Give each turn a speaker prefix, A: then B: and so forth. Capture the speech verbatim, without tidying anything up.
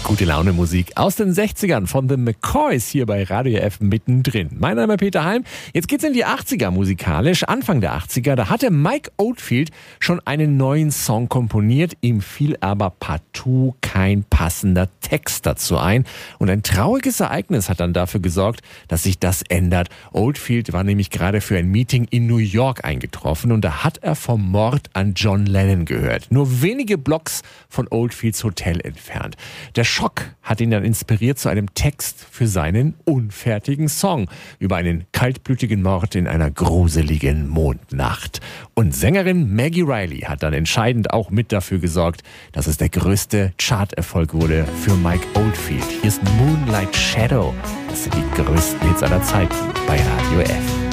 A: Gute Laune Musik aus den sechzigern von The McCoys hier bei Radio F mittendrin. Mein Name ist Peter Heim. Jetzt geht's in die achtziger musikalisch. Anfang der achtziger, da hatte Mike Oldfield schon einen neuen Song komponiert. Ihm fiel aber partout kein passender Text dazu ein. Und ein trauriges Ereignis hat dann dafür gesorgt, dass sich das ändert. Oldfield war nämlich gerade für ein Meeting in New York eingetroffen und da hat er vom Mord an John Lennon gehört. Nur wenige Blocks von Oldfields Hotel entfernt. Der Schock hat ihn dann inspiriert zu einem Text für seinen unfertigen Song über einen kaltblütigen Mord in einer gruseligen Mondnacht. Und Sängerin Maggie Reilly hat dann entscheidend auch mit dafür gesorgt, dass es der größte Charterfolg wurde für Mike Oldfield. Hier ist Moonlight Shadow. Das sind die größten Hits aller Zeiten bei Radio F.